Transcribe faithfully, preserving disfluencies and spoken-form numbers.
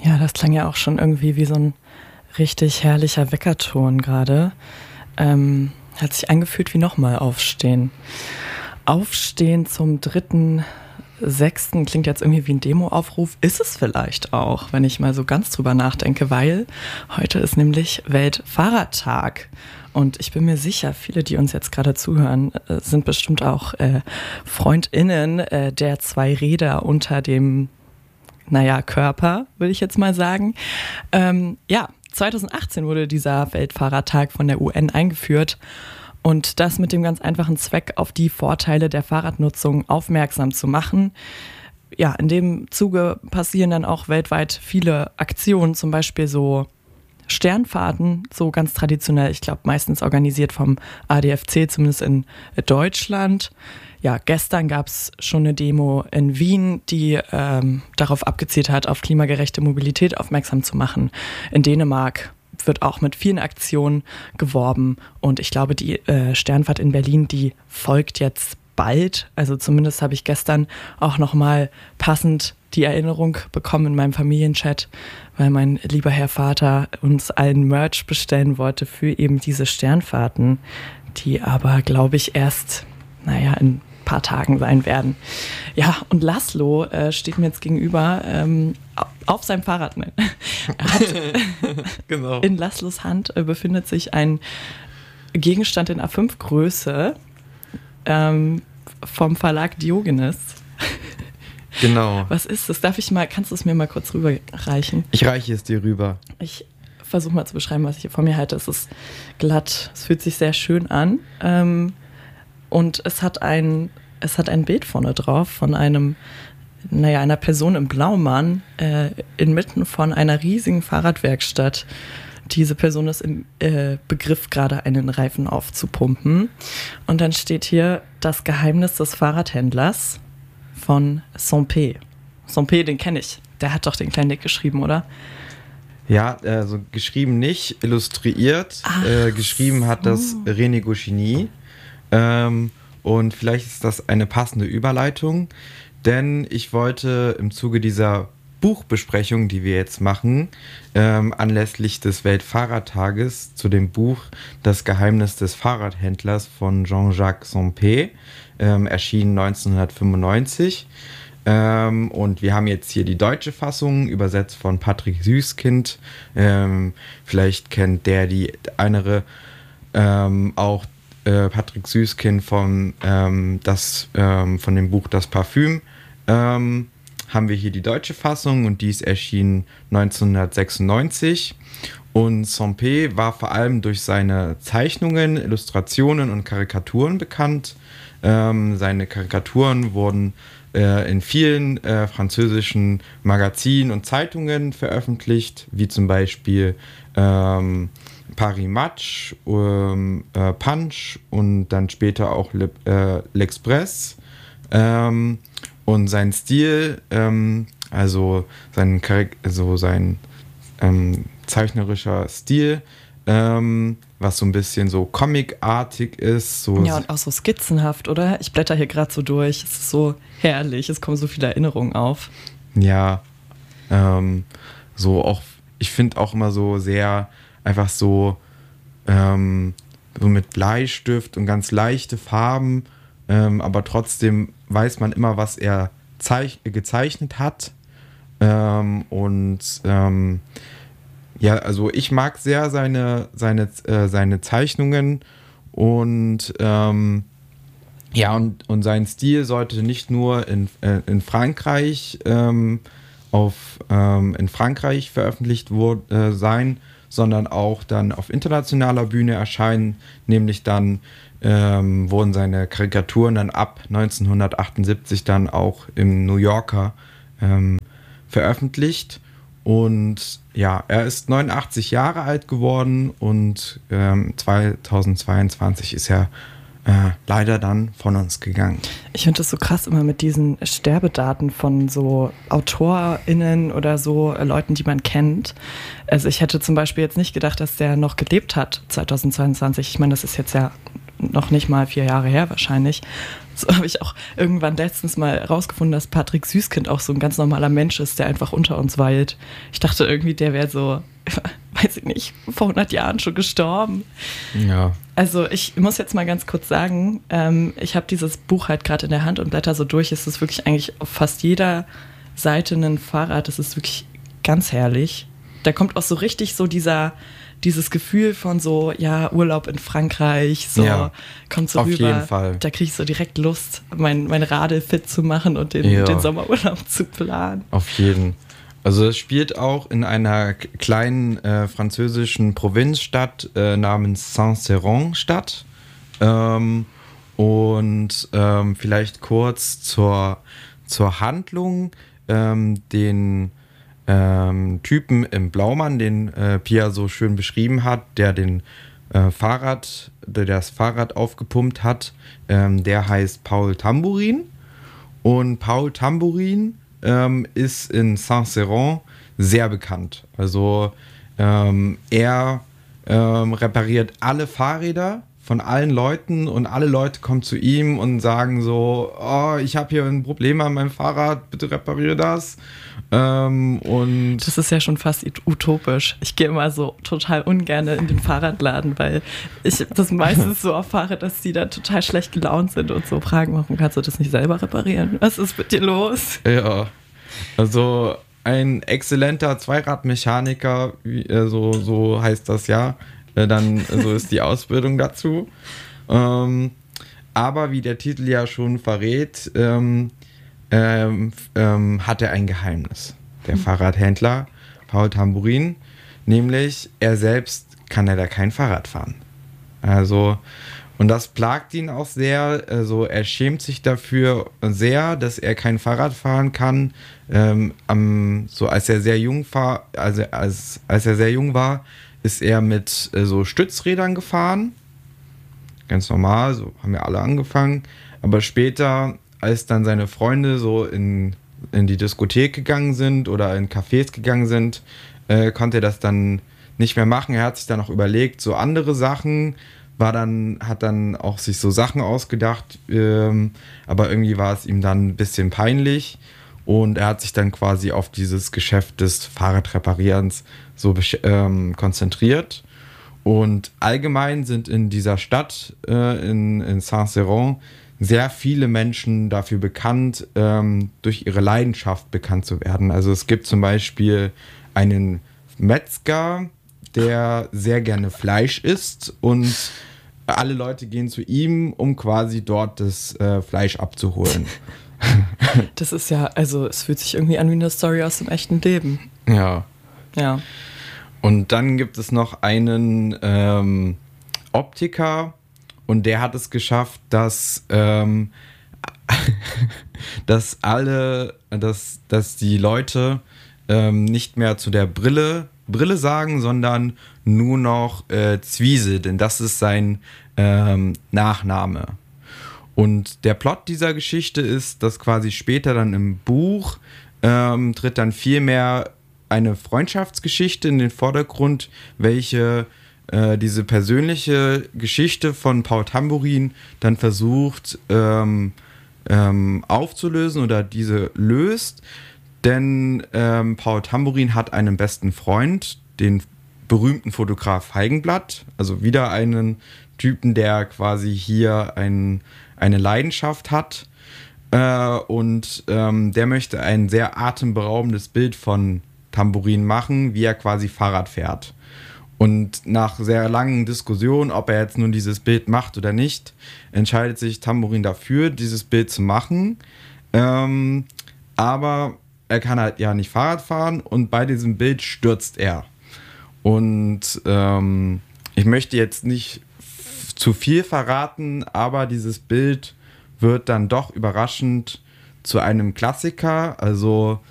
Ja, das klang ja auch schon irgendwie wie so ein richtig herrlicher Weckerton gerade. Ähm, hat sich angefühlt wie nochmal aufstehen. Aufstehen zum dritten Sechsten klingt jetzt irgendwie wie ein Demoaufruf. Ist es vielleicht auch, wenn ich mal so ganz drüber nachdenke, weil heute ist nämlich Weltfahrradtag. Und ich bin mir sicher, viele, die uns jetzt gerade zuhören, sind bestimmt auch äh, FreundInnen äh, der zwei Räder unter dem, naja, Körper, würde ich jetzt mal sagen. Ähm, ja, zweitausendachtzehn wurde dieser Weltfahrradtag von der U N eingeführt. Und das mit dem ganz einfachen Zweck, auf die Vorteile der Fahrradnutzung aufmerksam zu machen. Ja, in dem Zuge passieren dann auch weltweit viele Aktionen, zum Beispiel so Sternfahrten, so ganz traditionell, ich glaube meistens organisiert vom A D F C, zumindest in Deutschland. Ja, gestern gab es schon eine Demo in Wien, die ähm, darauf abgezielt hat, auf klimagerechte Mobilität aufmerksam zu machen. In Dänemark wird auch mit vielen Aktionen geworben und ich glaube, die äh, Sternfahrt in Berlin, die folgt jetzt bald. Also zumindest habe ich gestern auch nochmal passend die Erinnerung bekommen in meinem Familienchat, weil mein lieber Herr Vater uns allen Merch bestellen wollte für eben diese Sternfahrten, die aber, glaube ich, erst, naja, in ein paar Tagen sein werden. Ja, und Laszlo äh, steht mir jetzt gegenüber ähm, auf seinem Fahrrad. Ne? Er hat, genau. In Laszlos Hand äh, befindet sich ein Gegenstand in A fünf Größe ähm, vom Verlag Diogenes. Genau. Was ist das? Darf ich mal, kannst du es mir mal kurz rüberreichen? Ich reiche es dir rüber. Ich versuche mal zu beschreiben, was ich hier vor mir halte. Es ist glatt, es fühlt sich sehr schön an. Ähm, und es hat ein, es hat ein Bild vorne drauf von einem, naja, einer Person im Blaumann äh, inmitten von einer riesigen Fahrradwerkstatt. Diese Person ist im äh, Begriff, gerade einen Reifen aufzupumpen. Und dann steht hier das Geheimnis des Fahrradhändlers von Saint-Pé. Saint-Pé, den kenne ich. Der hat doch den kleinen Nick geschrieben, oder? Ja, also geschrieben nicht, illustriert. Äh, geschrieben hat das René Goscinny. Ähm, und vielleicht ist das eine passende Überleitung, denn ich wollte im Zuge dieser Buchbesprechung, die wir jetzt machen, ähm, anlässlich des Weltfahrradtages zu dem Buch Das Geheimnis des Fahrradhändlers von Jean-Jacques Saint-Pé, ähm, erschienen neunzehnhundertfünfundneunzig. Ähm, und wir haben jetzt hier die deutsche Fassung, übersetzt von Patrick Süßkind. Ähm, vielleicht kennt der die andere ähm, auch äh, Patrick Süßkind von, ähm, das, ähm, von dem Buch Das Parfüm. Ähm, haben wir hier die deutsche Fassung und die ist erschienen neunzehnhundertsechsundneunzig. Und Saint-Pé war vor allem durch seine Zeichnungen, Illustrationen und Karikaturen bekannt. Ähm, seine Karikaturen wurden äh, in vielen äh, französischen Magazinen und Zeitungen veröffentlicht, wie zum Beispiel ähm, Paris Match, ähm, äh, Punch und dann später auch Le, äh, L'Express. Ähm, und sein Stil, ähm, also sein, Charak- also sein ähm, zeichnerischer Stil, ähm, was so ein bisschen so comicartig ist. So ja, und auch so skizzenhaft, oder? Ich blätter hier gerade so durch. Es ist so herrlich, es kommen so viele Erinnerungen auf. Ja, ähm, so auch, ich finde auch immer so sehr einfach so, ähm, so mit Bleistift und ganz leichte Farben, ähm, aber trotzdem weiß man immer, was er zeich- gezeichnet hat. Ähm, und ähm, ja, also ich mag sehr seine, seine, äh, seine Zeichnungen und ähm, ja, und, und sein Stil sollte nicht nur in, äh, in Frankreich ähm, auf ähm, in Frankreich veröffentlicht wurde, äh, sein, sondern auch dann auf internationaler Bühne erscheinen, nämlich dann ähm, wurden seine Karikaturen dann ab neunzehnhundertachtundsiebzig dann auch im New Yorker ähm, veröffentlicht. Und ja, er ist neunundachtzig Jahre alt geworden und ähm, zweitausendzweiundzwanzig ist er äh, leider dann von uns gegangen. Ich finde das so krass immer mit diesen Sterbedaten von so AutorInnen oder so äh, Leuten, die man kennt. Also ich hätte zum Beispiel jetzt nicht gedacht, dass der noch gelebt hat zweitausendzweiundzwanzig. Ich meine, das ist jetzt ja noch nicht mal vier Jahre her wahrscheinlich. So habe ich auch irgendwann letztens mal rausgefunden, dass Patrick Süßkind auch so ein ganz normaler Mensch ist, der einfach unter uns weilt. Ich dachte irgendwie, der wäre so, weiß ich nicht, vor hundert Jahren schon gestorben. Ja. Also ich muss jetzt mal ganz kurz sagen, ähm, ich habe dieses Buch halt gerade in der Hand und blätter so durch. Es ist wirklich eigentlich auf fast jeder Seite ein Fahrrad. Es ist wirklich ganz herrlich. Da kommt auch so richtig so dieser... dieses Gefühl von so, ja, Urlaub in Frankreich, so, ja, kommt so auf rüber. Jeden Fall. Da kriege ich so direkt Lust, mein, mein Radl fit zu machen und den, ja. den Sommerurlaub zu planen. Auf jeden. Also es spielt auch in einer kleinen äh, französischen Provinzstadt äh, namens Saint-Céron statt. Ähm, und ähm, vielleicht kurz zur, zur Handlung, ähm, den Ähm, Typen im Blaumann, den äh, Pia so schön beschrieben hat, der den äh, Fahrrad, der das Fahrrad aufgepumpt hat, ähm, der heißt Paul Tambourin. Und Paul Tambourin ähm, ist in Saint-Céron sehr bekannt. Also ähm, er ähm, repariert alle Fahrräder von allen Leuten und alle Leute kommen zu ihm und sagen so, oh, ich habe hier ein Problem an meinem Fahrrad, bitte repariere das. Ähm, und das ist ja schon fast utopisch. Ich gehe immer so total ungern in den Fahrradladen, weil ich das meistens so erfahre, dass die da total schlecht gelaunt sind und so fragen, warum kannst du das nicht selber reparieren? Was ist mit dir los? Ja, also ein exzellenter Zweiradmechaniker, wie, äh, so, so heißt das ja, äh, dann so ist die Ausbildung dazu. Ähm, aber wie der Titel ja schon verrät, ähm, Ähm, ähm, hat er ein Geheimnis, der mhm. Fahrradhändler Paul Tambourin, nämlich er selbst kann leider kein Fahrrad fahren. Also, und das plagt ihn auch sehr, also er schämt sich dafür sehr, dass er kein Fahrrad fahren kann. Ähm, am, so als er sehr jung war, also als, als er sehr jung war, ist er mit äh, so Stützrädern gefahren. Ganz normal, so haben wir alle angefangen. Aber später, als dann seine Freunde so in, in die Diskothek gegangen sind oder in Cafés gegangen sind, äh, konnte er das dann nicht mehr machen. Er hat sich dann auch überlegt, so andere Sachen, war dann, hat dann auch sich so Sachen ausgedacht, ähm, aber irgendwie war es ihm dann ein bisschen peinlich und er hat sich dann quasi auf dieses Geschäft des Fahrradreparierens so ähm, konzentriert. Und allgemein sind in dieser Stadt, äh, in, in Saint-Céron, sehr viele Menschen dafür bekannt, ähm, durch ihre Leidenschaft bekannt zu werden. Also es gibt zum Beispiel einen Metzger, der sehr gerne Fleisch isst und alle Leute gehen zu ihm, um quasi dort das äh, Fleisch abzuholen. Das ist ja, also es fühlt sich irgendwie an wie eine Story aus dem echten Leben. Ja. Ja. Und dann gibt es noch einen ähm, Optiker, und der hat es geschafft, dass, ähm, dass alle, dass, dass die Leute ähm, nicht mehr zu der Brille, Brille sagen, sondern nur noch äh, Zwiese, denn das ist sein ähm, Nachname. Und der Plot dieser Geschichte ist, dass quasi später dann im Buch ähm, tritt dann viel mehr eine Freundschaftsgeschichte in den Vordergrund, welche diese persönliche Geschichte von Paul Tambourin dann versucht ähm, ähm, aufzulösen oder diese löst. Denn ähm, Paul Tambourin hat einen besten Freund, den berühmten Fotograf Feigenblatt, also wieder einen Typen, der quasi hier ein, eine Leidenschaft hat. Äh, und ähm, der möchte ein sehr atemberaubendes Bild von Tambourin machen, wie er quasi Fahrrad fährt. Und nach sehr langen Diskussionen, ob er jetzt nun dieses Bild macht oder nicht, entscheidet sich Tambourin dafür, dieses Bild zu machen. Ähm, aber er kann halt ja nicht Fahrrad fahren und bei diesem Bild stürzt er. Und ähm, ich möchte jetzt nicht f- zu viel verraten, aber dieses Bild wird dann doch überraschend zu einem Klassiker. Also